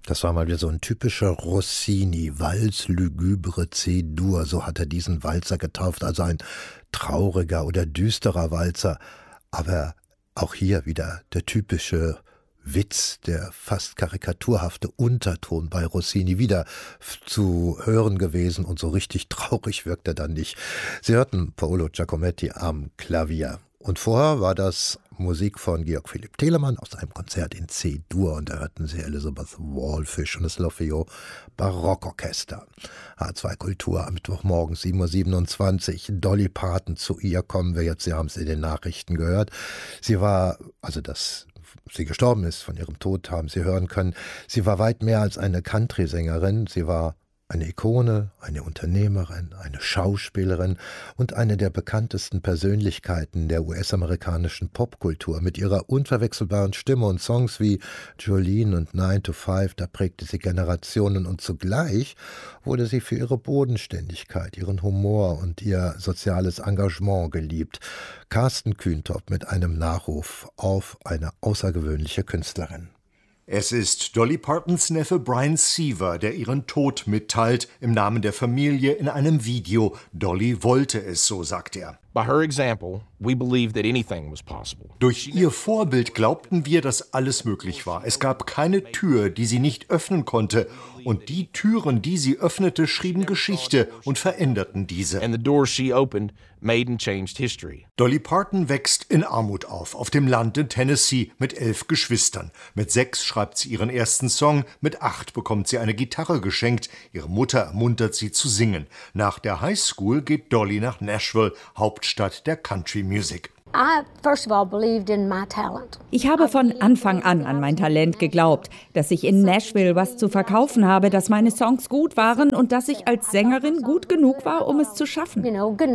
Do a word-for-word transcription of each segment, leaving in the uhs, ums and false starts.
Das war mal wieder so ein typischer Rossini, Vals lugubre C-Dur, so hat er diesen Walzer getauft, also ein trauriger oder düsterer Walzer. Aber auch hier wieder der typische Witz, der fast karikaturhafte Unterton bei Rossini wieder zu hören gewesen und so richtig traurig wirkt er dann nicht. Sie hörten Paolo Giacometti am Klavier. Und vorher war das Musik von Georg Philipp Telemann aus einem Konzert in C-Dur und da hörten Sie Elizabeth Wallfisch und das L'Orfeo Barockorchester. H zwei Kultur am Mittwochmorgen sieben Uhr siebenundzwanzig. Dolly Parton, zu ihr kommen wir jetzt, Sie haben es in den Nachrichten gehört. Sie war, also das sie gestorben ist, von ihrem Tod haben Sie hören können. Sie war weit mehr als eine Country-Sängerin. Sie war eine Ikone, eine Unternehmerin, eine Schauspielerin und eine der bekanntesten Persönlichkeiten der U S-amerikanischen Popkultur. Mit ihrer unverwechselbaren Stimme und Songs wie Jolene und Nine to Five, da prägte sie Generationen und zugleich wurde sie für ihre Bodenständigkeit, ihren Humor und ihr soziales Engagement geliebt. Carsten Kühntop mit einem Nachruf auf eine außergewöhnliche Künstlerin. Es ist Dolly Partons Neffe Brian Seaver, der ihren Tod mitteilt, im Namen der Familie in einem Video. Dolly wollte es, so sagt er. By her example, we believed that anything was possible. Durch ihr Vorbild glaubten wir, dass alles möglich war. Es gab keine Tür, die sie nicht öffnen konnte. Und die Türen, die sie öffnete, schrieben Geschichte und veränderten diese. And the doors she opened made and changed history. Dolly Parton wächst in Armut auf, auf dem Land in Tennessee mit elf Geschwistern. Mit sechs schreibt sie ihren ersten Song, mit acht bekommt sie eine Gitarre geschenkt. Ihre Mutter ermuntert sie zu singen. Nach der Highschool geht Dolly nach Nashville, Hauptstadt der Country Music. Ich habe von Anfang an an mein Talent geglaubt, dass ich in Nashville was zu verkaufen habe, dass meine Songs gut waren und dass ich als Sängerin gut genug war, um es zu schaffen.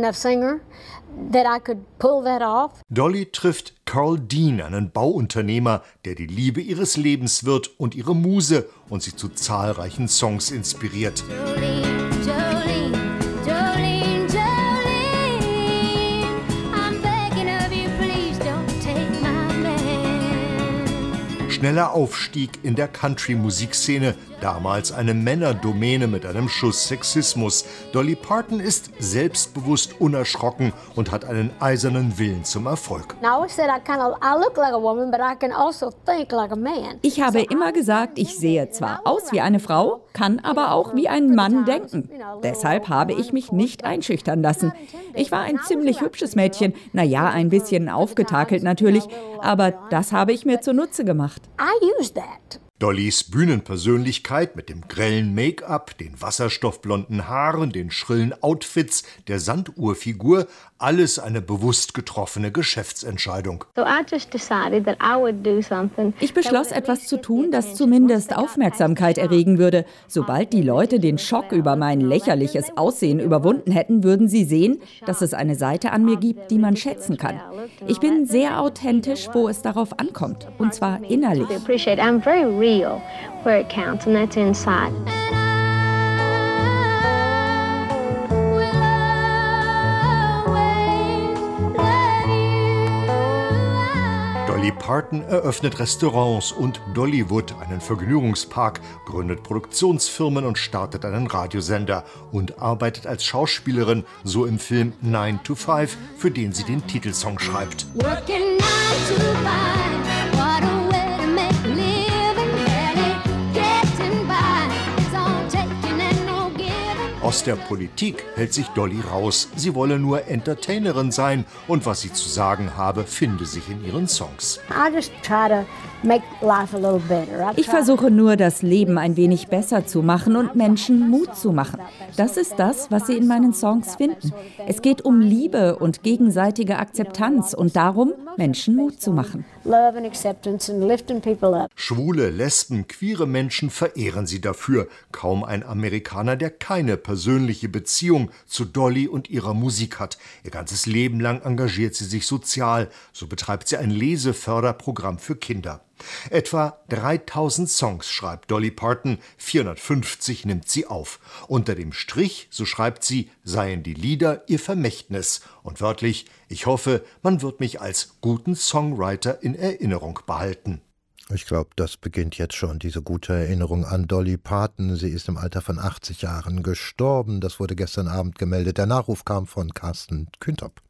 Dolly trifft Carl Dean, einen Bauunternehmer, der die Liebe ihres Lebens wird und ihre Muse und sie zu zahlreichen Songs inspiriert. Jolene, Jolene, Jolene. Schneller Aufstieg in der Country-Musikszene, damals eine Männerdomäne mit einem Schuss Sexismus. Dolly Parton ist selbstbewusst unerschrocken und hat einen eisernen Willen zum Erfolg. Ich habe immer gesagt, ich sehe zwar aus wie eine Frau, kann aber auch wie ein Mann denken. Deshalb habe ich mich nicht einschüchtern lassen. Ich war ein ziemlich hübsches Mädchen, naja, ein bisschen aufgetakelt natürlich, aber das habe ich mir zunutze gemacht. Dollys Bühnenpersönlichkeit mit dem grellen Make-up, den wasserstoffblonden Haaren, den schrillen Outfits, der Sanduhrfigur, alles eine bewusst getroffene Geschäftsentscheidung. Ich beschloss, etwas zu tun, das zumindest Aufmerksamkeit erregen würde. Sobald die Leute den Schock über mein lächerliches Aussehen überwunden hätten, würden sie sehen, dass es eine Seite an mir gibt, die man schätzen kann. Ich bin sehr authentisch, wo es darauf ankommt, und zwar innerlich. Where it counts, and that's inside. Dolly Parton eröffnet Restaurants und Dollywood, einen Vergnügungspark, gründet Produktionsfirmen und startet einen Radiosender und arbeitet als Schauspielerin, so im Film Nine to Five, für den sie den Titelsong schreibt. Working nine to five, what a way to make a living. Aus der Politik hält sich Dolly raus. Sie wolle nur Entertainerin sein und was sie zu sagen habe, finde sich in ihren Songs. Ich versuche nur, das Leben ein wenig besser zu machen und Menschen Mut zu machen. Das ist das, was sie in meinen Songs finden. Es geht um Liebe und gegenseitige Akzeptanz und darum, Menschen Mut zu machen. Schwule, Lesben, queere Menschen verehren sie dafür. Kaum ein Amerikaner, der keine persönliche Beziehung zu Dolly und ihrer Musik hat. Ihr ganzes Leben lang engagiert sie sich sozial. So betreibt sie ein Leseförderprogramm für Kinder. Etwa dreitausend Songs schreibt Dolly Parton, vierhundertfünfzig nimmt sie auf. Unter dem Strich, so schreibt sie, seien die Lieder ihr Vermächtnis. Und wörtlich, ich hoffe, man wird mich als guten Songwriter in Erinnerung behalten. Ich glaube, das beginnt jetzt schon, diese gute Erinnerung an Dolly Parton. Sie ist im Alter von achtzig Jahren gestorben. Das wurde gestern Abend gemeldet. Der Nachruf kam von Carsten Küntop.